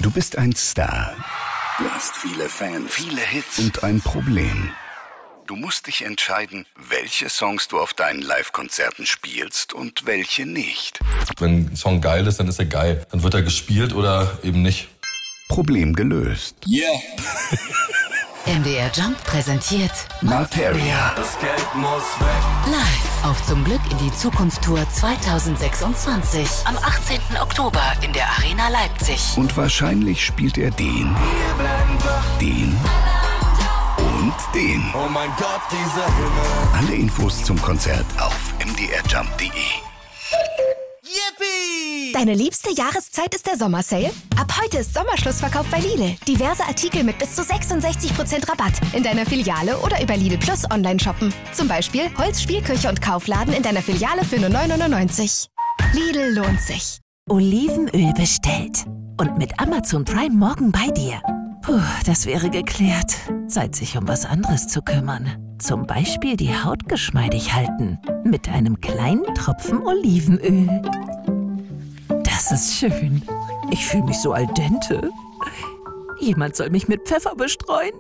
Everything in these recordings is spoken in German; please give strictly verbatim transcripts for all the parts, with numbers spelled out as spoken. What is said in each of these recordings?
Du bist ein Star. Du hast viele Fans, viele Hits und ein Problem. Du musst dich entscheiden, welche Songs du auf deinen Live-Konzerten spielst und welche nicht. Wenn ein Song geil ist, dann ist er geil. Dann wird er gespielt oder eben nicht. Problem gelöst. Yeah! M D R Jump präsentiert Materia. Das Geld muss weg. Live auf Zum Glück in die Zukunft Tour zwanzig sechsundzwanzig am achtzehnten Oktober in der Arena Leipzig. Und wahrscheinlich spielt er den, den und den. Oh mein Gott, dieser Himmel. Alle Infos zum Konzert auf m d r jump punkt d e. Deine liebste Jahreszeit ist der Sommersale? Ab heute ist Sommerschlussverkauf bei Lidl. Diverse Artikel mit bis zu sechsundsechzig Prozent Rabatt in deiner Filiale oder über Lidl Plus online shoppen. Zum Beispiel Holz, Spielküche und Kaufladen in deiner Filiale für nur neun neunundneunzig. Lidl lohnt sich. Olivenöl bestellt. Und mit Amazon Prime morgen bei dir. Puh, das wäre geklärt. Zeit, sich um was anderes zu kümmern. Zum Beispiel die Haut geschmeidig halten. Mit einem kleinen Tropfen Olivenöl. Das ist schön. Ich fühle mich so al dente. Jemand soll mich mit Pfeffer bestreuen.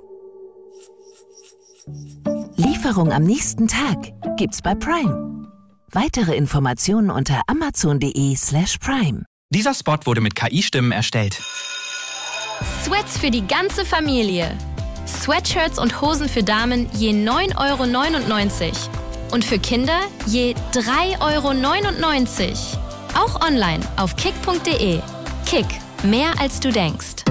Lieferung am nächsten Tag gibt's bei Prime. Weitere Informationen unter amazon.de slash prime. Dieser Spot wurde mit K I-Stimmen erstellt. Sweats für die ganze Familie. Sweatshirts und Hosen für Damen je neun Euro neunundneunzig. Und für Kinder je drei Euro neunundneunzig. Auch online auf kick punkt de. Kick, mehr als du denkst.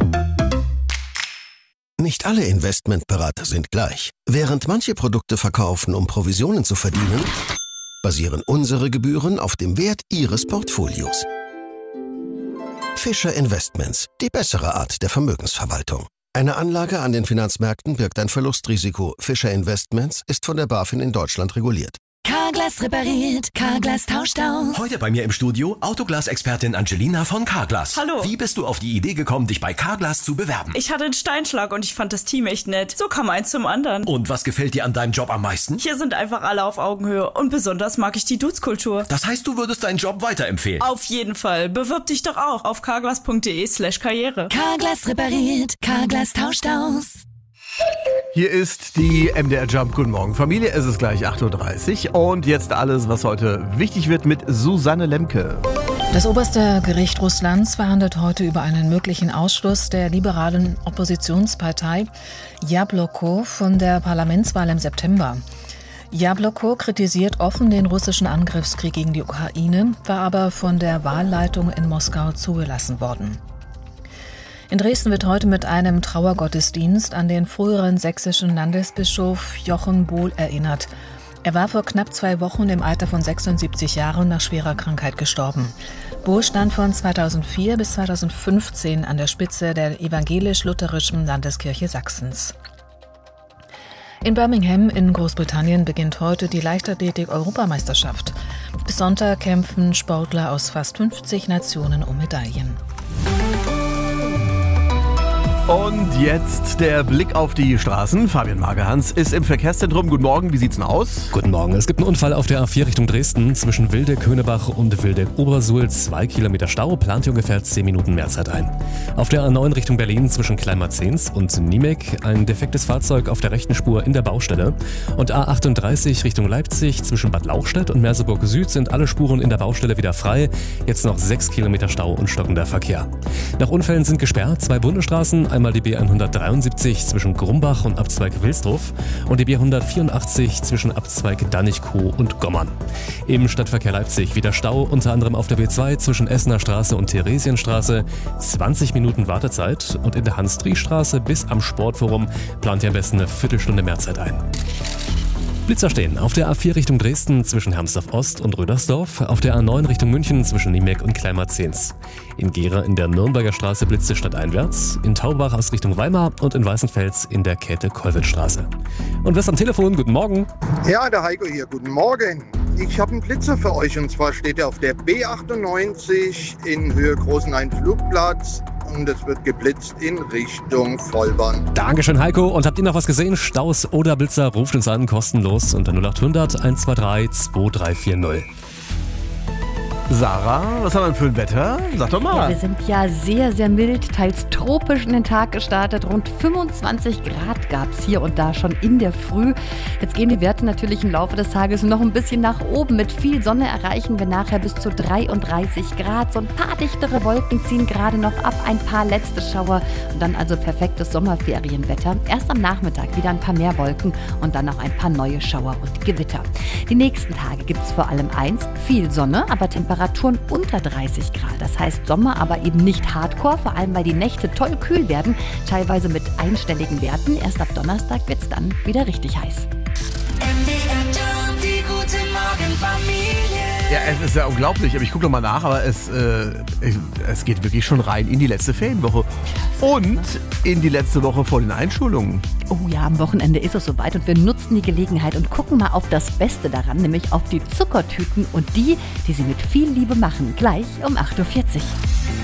Nicht alle Investmentberater sind gleich. Während manche Produkte verkaufen, um Provisionen zu verdienen, basieren unsere Gebühren auf dem Wert Ihres Portfolios. Fischer Investments, die bessere Art der Vermögensverwaltung. Eine Anlage an den Finanzmärkten birgt ein Verlustrisiko. Fischer Investments ist von der BaFin in Deutschland reguliert. Carglass repariert, Carglass tauscht aus. Heute bei mir im Studio Autoglas-Expertin Angelina von Carglass. Hallo. Wie bist du auf die Idee gekommen, dich bei Carglass zu bewerben? Ich hatte einen Steinschlag und ich fand das Team echt nett. So kam eins zum anderen. Und was gefällt dir an deinem Job am meisten? Hier sind einfach alle auf Augenhöhe und besonders mag ich die Dudes-Kultur. Das heißt, du würdest deinen Job weiterempfehlen? Auf jeden Fall. Bewirb dich doch auch auf carglass.de slash karriere. Carglass repariert, Carglass tauscht aus. Hier ist die M D R Jump. Guten Morgen, Familie. Es ist gleich acht Uhr dreißig und jetzt alles, was heute wichtig wird mit Susanne Lemke. Das oberste Gericht Russlands verhandelt heute über einen möglichen Ausschluss der liberalen Oppositionspartei Jabloko von der Parlamentswahl im September. Jabloko kritisiert offen den russischen Angriffskrieg gegen die Ukraine, war aber von der Wahlleitung in Moskau zugelassen worden. In Dresden wird heute mit einem Trauergottesdienst an den früheren sächsischen Landesbischof Jochen Bohl erinnert. Er war vor knapp zwei Wochen im Alter von sechsundsiebzig Jahren nach schwerer Krankheit gestorben. Bohl stand von zweitausendvier bis zweitausendfünfzehn an der Spitze der evangelisch-lutherischen Landeskirche Sachsens. In Birmingham in Großbritannien beginnt heute die Leichtathletik-Europameisterschaft. Bis Sonntag kämpfen Sportler aus fast fünfzig Nationen um Medaillen. Und jetzt der Blick auf die Straßen. Fabian Magerhans ist im Verkehrszentrum. Guten Morgen, wie sieht's denn aus? Guten Morgen. Es gibt einen Unfall auf der A vier Richtung Dresden zwischen Wildeck-Höhnebach und Wildeck-Obersuhl. Zwei Kilometer Stau, plant ungefähr zehn Minuten Mehrzeit ein. Auf der A neun Richtung Berlin zwischen Kleinmarzens und Niemek ein defektes Fahrzeug auf der rechten Spur in der Baustelle. Und A achtunddreißig Richtung Leipzig zwischen Bad Lauchstädt und Merseburg Süd sind alle Spuren in der Baustelle wieder frei. Jetzt noch sechs Kilometer Stau und stockender Verkehr. Nach Unfällen sind gesperrt zwei Bundesstraßen. Einmal die B hundertdreiundsiebzig zwischen Grumbach und Abzweig Wilsdruff und die B hundertvierundachtzig zwischen Abzweig Danichkow und Gommern. Im Stadtverkehr Leipzig wieder Stau, unter anderem auf der B zwei zwischen Essener Straße und Theresienstraße. zwanzig Minuten Wartezeit und in der Hans-Driesch-Straße bis am Sportforum plant ihr am besten eine Viertelstunde Mehrzeit ein. Blitzer stehen auf der A vier Richtung Dresden zwischen Hermsdorf Ost und Rödersdorf, auf der A neun Richtung München zwischen Niemek und Kleinmarzens. In Gera in der Nürnberger Straße blitzt es stadteinwärts, in Taubach aus Richtung Weimar und in Weißenfels in der Käthe-Kollwitz-Straße. Und wer ist am Telefon? Guten Morgen. Ja, der Heiko hier. Guten Morgen. Ich habe einen Blitzer für euch und zwar steht er auf der B achtundneunzig in Höhe Großenhain-Flugplatz. Und es wird geblitzt in Richtung Vollborn. Dankeschön, Heiko. Und habt ihr noch was gesehen? Staus oder Blitzer? Ruft uns an, kostenlos unter null acht hundert eins zwei drei zwei drei vier null. Sarah, was haben wir denn für ein Wetter? Sag doch mal. Ja, wir sind ja sehr, sehr mild, teils tropisch in den Tag gestartet. Rund fünfundzwanzig Grad gab es hier und da schon in der Früh. Jetzt gehen die Werte natürlich im Laufe des Tages noch ein bisschen nach oben. Mit viel Sonne erreichen wir nachher bis zu dreiunddreißig Grad. So ein paar dichtere Wolken ziehen gerade noch ab, ein paar letzte Schauer und dann also perfektes Sommerferienwetter. Erst am Nachmittag wieder ein paar mehr Wolken und dann noch ein paar neue Schauer und Gewitter. Die nächsten Tage gibt es vor allem eins, viel Sonne, aber Temperaturen unter dreißig Grad. Das heißt Sommer, aber eben nicht Hardcore, vor allem weil die Nächte toll kühl werden, teilweise mit einstelligen Werten. Erst ab Donnerstag wird es dann wieder richtig heiß. Die gute Morgenfamilie. Ja, es ist ja unglaublich, aber ich gucke nochmal nach, aber es, äh, es geht wirklich schon rein in die letzte Ferienwoche und in die letzte Woche vor den Einschulungen. Oh ja, am Wochenende ist es soweit und wir nutzen die Gelegenheit und gucken mal auf das Beste daran, nämlich auf die Zuckertüten und die, die sie mit viel Liebe machen, gleich um acht Uhr vierzig.